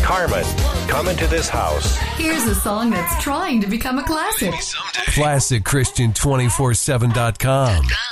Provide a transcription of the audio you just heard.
Carmen, come into this house. Here's a song that's trying to become a classic. ClassicChristian247.com.